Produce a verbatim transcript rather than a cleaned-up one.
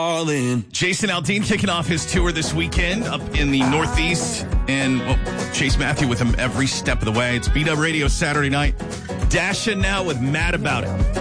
All in. Jason Aldean kicking off his tour this weekend up in the Northeast. And well, Chase Matthew with him every step of the way. It's B-Dub Radio Saturday night. Dash in now with Mad About It.